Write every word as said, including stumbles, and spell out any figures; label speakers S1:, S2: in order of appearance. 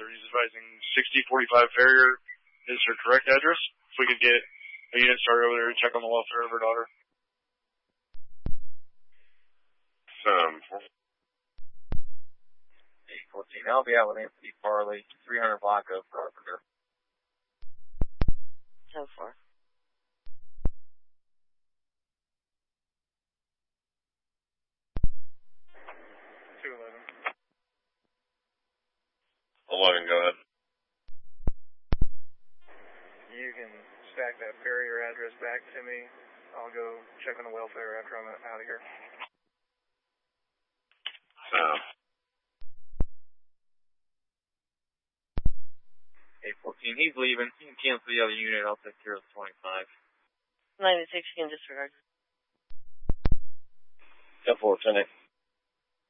S1: Officer. He's advising sixty forty-five Farrier is her correct address. If we could get a unit started over there to check on the welfare of her daughter.
S2: Um,
S3: eight fourteen, I'll be out with Anthony Farley, three hundred block of Carpenter.
S4: ten four.
S1: two eleven.
S2: eleven, go ahead.
S1: You can stack that Farrier address back to me. I'll go check on the welfare after I'm out of here.
S2: Um,
S3: eight fourteen, he's leaving. You can cancel the other unit. I'll take care of the twenty-five.
S4: ninety-six, you can disregard.
S2: ten four, ten eight.